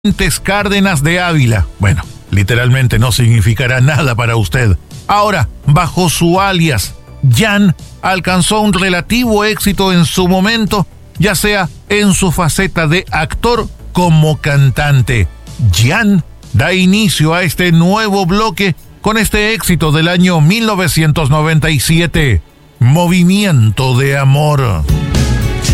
Cárdenas de Ávila. Bueno, literalmente no significará nada para usted. Ahora, bajo su alias, Jan alcanzó un relativo éxito en su momento, ya sea en su faceta de actor como cantante. Jan da inicio a este nuevo bloque con este éxito del año 1997, Movimiento de Amor.